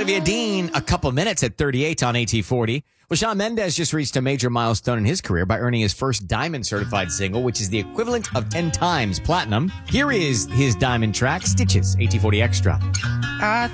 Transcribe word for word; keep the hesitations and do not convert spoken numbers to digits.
Olivia Dean, A Couple Minutes at thirty-eight on A T forty. Well, Shawn Mendes just reached a major milestone in his career by earning his first Diamond certified single, which is the equivalent of ten times platinum. Here is his Diamond track, Stitches, A T forty Extra. I